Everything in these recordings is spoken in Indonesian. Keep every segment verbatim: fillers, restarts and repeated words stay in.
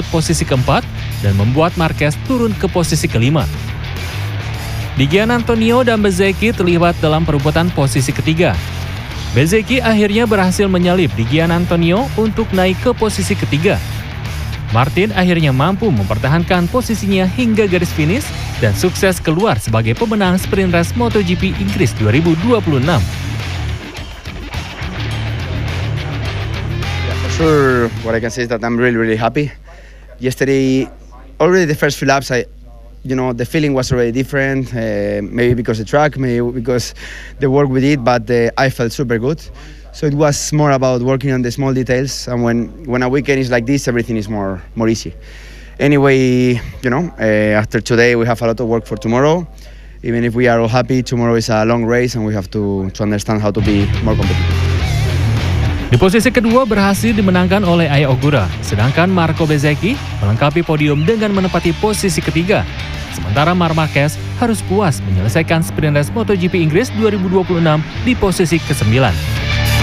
posisi keempat dan membuat Marquez turun ke posisi kelima. Di Gian Antonio dan Bezzecchi terlibat dalam perebutan posisi ketiga. Bezzecchi akhirnya berhasil menyalip di Gian Antonio untuk naik ke posisi ketiga. Martin akhirnya mampu mempertahankan posisinya hingga garis finish dan sukses keluar sebagai pemenang sprint race MotoGP Inggris dua ribu dua puluh enam. Yeah, for sure, what I can say is that I'm really, really happy. Yesterday, already the first few laps, I, you know, the feeling was already different. Uh, maybe because the track, maybe because the work we did, but uh, I felt super good. So it was more about working on the small details, and when, when a weekend is like this, everything is more more easy. Anyway, you know, uh, after today we have a lot of work for tomorrow. Even if we are all happy, tomorrow is a long race and we have to, to understand how to be more competitive. Di posisi kedua berhasil dimenangkan olai Ai Ogura, sedangkan Marco Bezzecchi melengkapi podium dengan menempati posisi ketiga. Sementara Marc Marquez harus puas menyelesaikan sprint race MotoGP Inggris dua ribu dua puluh enam di posisi kesembilan.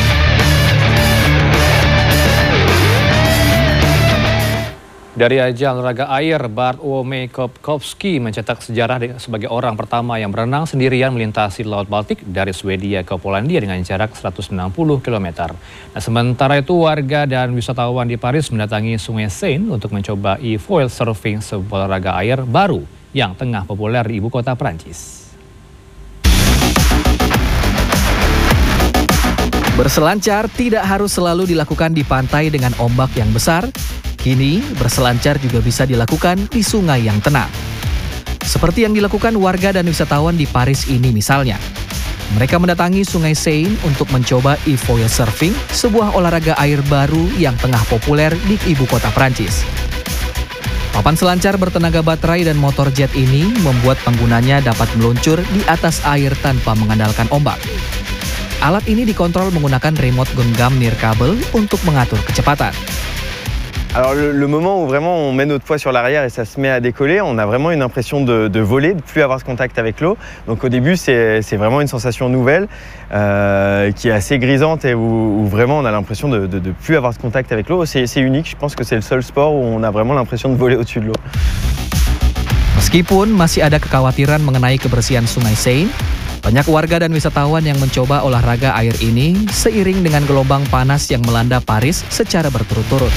Dari ajang olahraga air, Bartłomiej Kopkowski mencetak sejarah sebagai orang pertama yang berenang sendirian melintasi Laut Baltik dari Swedia ke Polandia dengan jarak seratus enam puluh kilometer. Nah, sementara itu warga dan wisatawan di Paris mendatangi Sungai Seine untuk mencoba e-foil surfing, sebuah olahraga air baru yang tengah populer di ibu kota Prancis. Berselancar tidak harus selalu dilakukan di pantai dengan ombak yang besar. Kini, berselancar juga bisa dilakukan di sungai yang tenang. Seperti yang dilakukan warga dan wisatawan di Paris ini misalnya. Mereka mendatangi Sungai Seine untuk mencoba e-foil surfing, sebuah olahraga air baru yang tengah populer di ibu kota Prancis. Papan selancar bertenaga baterai dan motor jet ini membuat penggunanya dapat meluncur di atas air tanpa mengandalkan ombak. Alat ini dikontrol menggunakan remote genggam nirkabel untuk mengatur kecepatan. Alors le, le moment où vraiment on met notre poids sur l'arrière et ça se met à décoller, on a vraiment une impression de, de voler, de plus avoir ce contact avec l'eau. Donc au début c'est vraiment une sensation nouvelle euh, qui est assez grisante et où, où vraiment on a l'impression de, de, de plus avoir ce contact avec l'eau. C'est unique, je pense que c'est le seul sport où on a vraiment l'impression de voler au-dessus de l'eau. Meskipun masih ada kekhawatiran mengenai kebersihan Sungai Seine, banyak warga dan wisatawan yang mencoba olahraga air ini seiring dengan gelombang panas yang melanda Paris secara berturut-turut.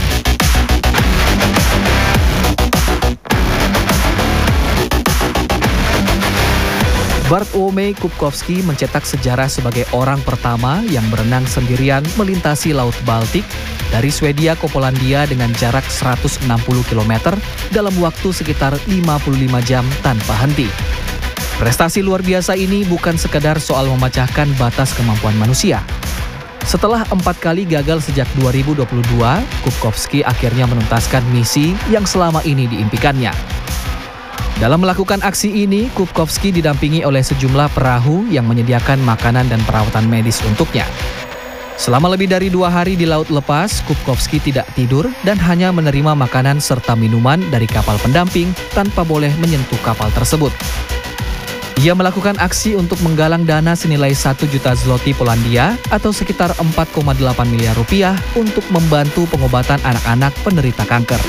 Bartłomiej Kopkowski mencetak sejarah sebagai orang pertama yang berenang sendirian melintasi Laut Baltik dari Swedia ke Polandia dengan jarak seratus enam puluh kilometer dalam waktu sekitar lima puluh lima jam tanpa henti. Prestasi luar biasa ini bukan sekedar soal memecahkan batas kemampuan manusia. Setelah empat kali gagal sejak dua ribu dua puluh dua, Kopkowski akhirnya menuntaskan misi yang selama ini diimpikannya. Dalam melakukan aksi ini, Kopkowski didampingi oleh sejumlah perahu yang menyediakan makanan dan perawatan medis untuknya. Selama lebih dari dua hari di laut lepas, Kopkowski tidak tidur dan hanya menerima makanan serta minuman dari kapal pendamping tanpa boleh menyentuh kapal tersebut. Ia melakukan aksi untuk menggalang dana senilai satu juta zloty Polandia atau sekitar empat koma delapan miliar rupiah untuk membantu pengobatan anak-anak penderita kanker.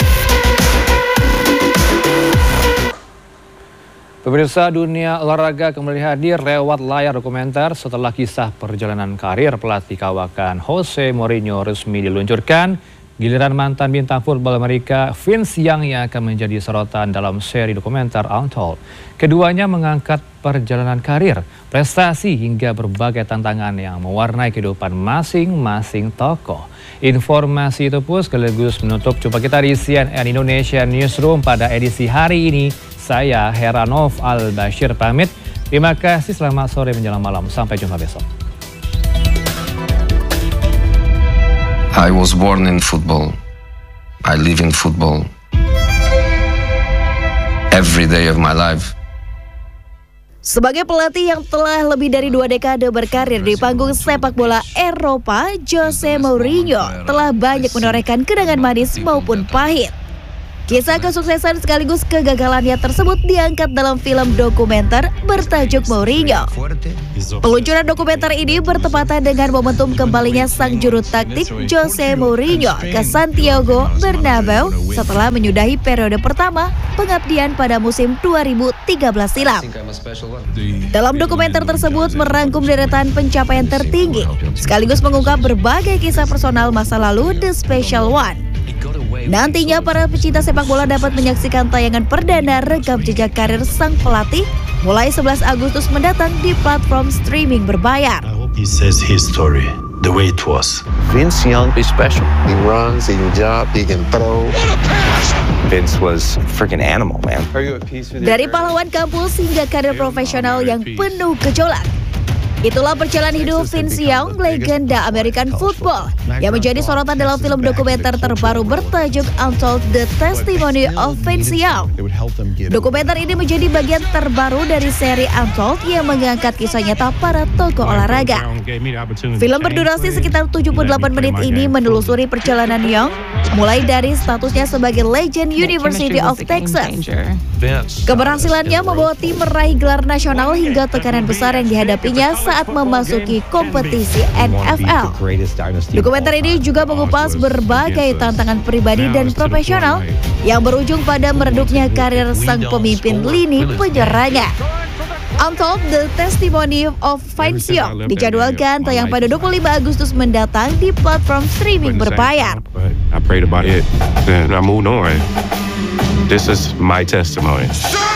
Pemirsa, dunia olahraga kembali hadir lewat layar dokumenter setelah kisah perjalanan karir pelatih kawakan Jose Mourinho resmi diluncurkan. Giliran mantan bintang futbol Amerika Vince Young yang akan menjadi sorotan dalam seri dokumenter Untold. Keduanya mengangkat perjalanan karir, prestasi hingga berbagai tantangan yang mewarnai kehidupan masing-masing tokoh. Informasi itu pun sekaligus menutup jumpa kita di C N N Indonesia Newsroom pada edisi hari ini. Saya Heranov Al-Bashir pamit. Terima kasih, selamat sore menjelang malam. Sampai jumpa besok. I was born in football. I live in football. Every day of my life. Sebagai pelatih yang telah lebih dari dua dekade berkarir di panggung sepak bola Eropa, Jose Mourinho telah banyak menorehkan kenangan manis maupun pahit. Kisah kesuksesan sekaligus kegagalannya tersebut diangkat dalam film dokumenter bertajuk Mourinho. Peluncuran dokumenter ini bertepatan dengan momentum kembalinya sang juru taktik Jose Mourinho ke Santiago Bernabeu setelah menyudahi periode pertama pengabdian pada musim dua ribu tiga belas silam. Dalam dokumenter tersebut merangkum deretan pencapaian tertinggi, sekaligus mengungkap berbagai kisah personal masa lalu The Special One. Nantinya para pecinta sepak bola dapat menyaksikan tayangan perdana rekam jejak karir sang pelatih mulai sebelas Agustus mendatang di platform streaming berbayar. He says his story, the way it was. Vince Young is special. He runs, he can jump, he can throw. Vince was a freaking animal, man. Dari pahlawan kampus hingga karir profesional yang penuh gejolak. Itulah perjalanan hidup Vince Young, legenda American Football, yang menjadi sorotan dalam film dokumenter terbaru bertajuk Untold: The Testimony of Vince Young. Dokumenter ini menjadi bagian terbaru dari seri Untold yang mengangkat kisah nyata para tokoh olahraga. Film berdurasi sekitar tujuh puluh delapan menit ini menelusuri perjalanan Young, mulai dari statusnya sebagai legend University of Texas. Keberhasilannya membawa tim meraih gelar nasional hingga tekanan besar yang dihadapinya saat memasuki kompetisi N F L. Dokumenter ini juga mengupas berbagai tantangan pribadi dan profesional yang berujung pada meredupnya karir sang pemimpin lini penyerangnya. Untold: The Testimony of Vince Young dijadwalkan tayang pada dua puluh lima Agustus mendatang di platform streaming berbayar. I prayed about it and I moved on. This is my testimony.